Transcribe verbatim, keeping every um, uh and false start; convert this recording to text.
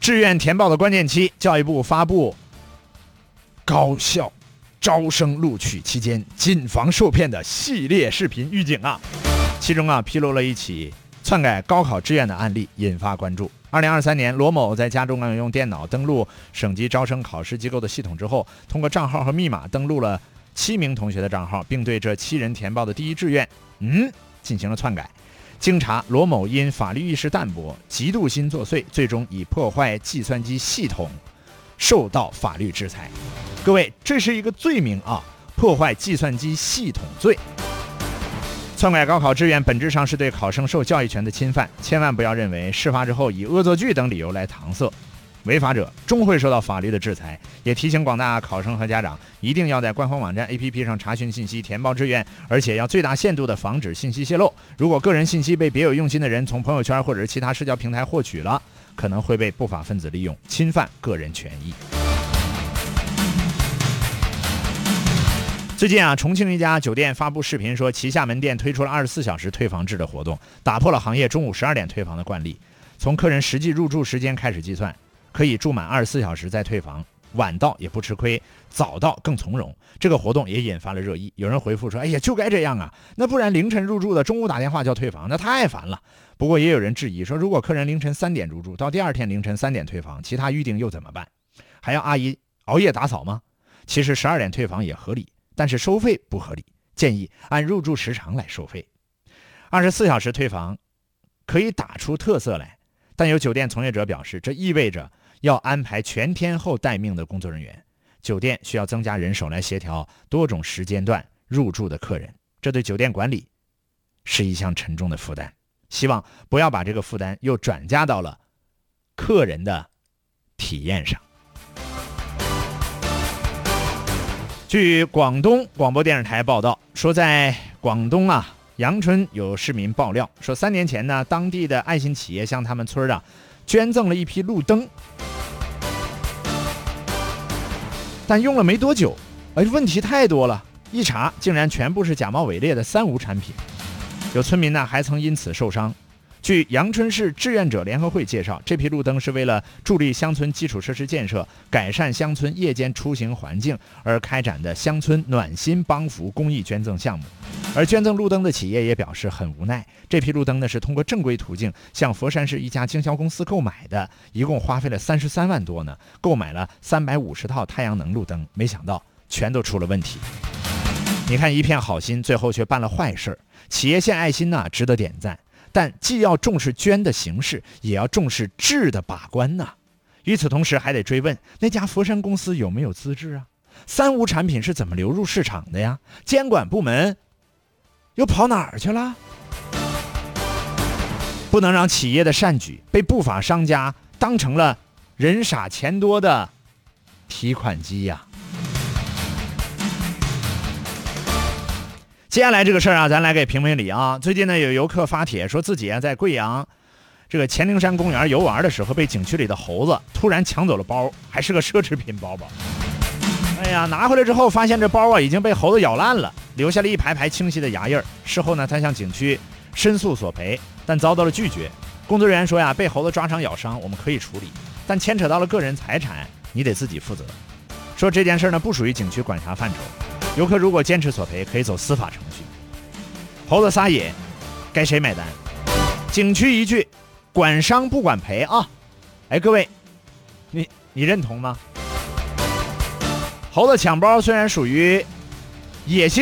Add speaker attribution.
Speaker 1: 志愿填报的关键期，教育部发布高校招生录取期间谨防受骗的系列视频预警啊！其中啊披露了一起篡改高考志愿的案例，引发关注。二零二三年，罗某在家中啊用电脑登录省级招生考试机构的系统之后，通过账号和密码登录了七名同学的账号，并对这七人填报的第一志愿，嗯，进行了篡改。经查，罗某因法律意识淡薄、嫉妒心作祟，最终以破坏计算机系统受到法律制裁。各位，这是一个罪名啊，破坏计算机系统罪。篡改高考志愿本质上是对考生受教育权的侵犯，千万不要认为事发之后以恶作剧等理由来搪塞，违法者终会受到法律的制裁。也提醒广大考生和家长，一定要在官方网站 A P P 上查询信息，填报志愿，而且要最大限度地防止信息泄露。如果个人信息被别有用心的人从朋友圈或者是其他社交平台获取了，可能会被不法分子利用，侵犯个人权益。最近啊，重庆一家酒店发布视频说，旗下门店推出了二十四小时退房制的活动，打破了行业中午十二点退房的惯例。从客人实际入住时间开始计算，可以住满二十四小时再退房，晚到也不吃亏，早到更从容。这个活动也引发了热议，有人回复说：“哎呀，就该这样啊！那不然凌晨入住的，中午打电话就要退房，那太烦了。”不过也有人质疑说，如果客人凌晨三点入住，到第二天凌晨三点退房，其他预订又怎么办？还要阿姨熬夜打扫吗？其实十二点退房也合理。但是收费不合理，建议按入住时长来收费。二十四小时退房可以打出特色来，但有酒店从业者表示，这意味着要安排全天候待命的工作人员，酒店需要增加人手来协调多种时间段入住的客人，这对酒店管理是一项沉重的负担。希望不要把这个负担又转嫁到了客人的体验上。据广东广播电视台报道说，在广东啊阳春有市民爆料说，三年前呢，当地的爱心企业向他们村啊捐赠了一批路灯，但用了没多久，哎，问题太多了，一查竟然全部是假冒伪劣的三无产品。有村民呢还曾因此受伤。据阳春市志愿者联合会介绍，这批路灯是为了助力乡村基础设施建设，改善乡村夜间出行环境而开展的乡村暖心帮扶公益捐赠项目。而捐赠路灯的企业也表示很无奈，这批路灯呢是通过正规途径向佛山市一家经销公司购买的，一共花费了三十三万多呢，购买了三百五十套太阳能路灯，没想到全都出了问题。你看，一片好心，最后却办了坏事。企业献爱心呢，值得点赞。但既要重视捐的形式，也要重视质的把关呐。与此同时，还得追问那家佛山公司有没有资质啊？三无产品是怎么流入市场的呀？监管部门又跑哪儿去了？不能让企业的善举被不法商家当成了人傻钱多的提款机呀。接下来这个事儿啊，咱来给评评理啊。最近呢，有游客发帖说自己啊在贵阳这个乾陵山公园游玩的时候，被景区里的猴子突然抢走了包，还是个奢侈品包包。哎呀，拿回来之后发现这包啊已经被猴子咬烂了，留下了一排排清晰的牙印儿。事后呢，他向景区申诉索赔，但遭到了拒绝。工作人员说呀，被猴子抓伤咬伤我们可以处理，但牵扯到了个人财产，你得自己负责。说这件事呢不属于景区管辖范畴。游客如果坚持索赔，可以走司法程序。猴子撒野，该谁买单？景区一句，管伤不管赔啊！哎，各位，你你认同吗？猴子抢包虽然属于野性。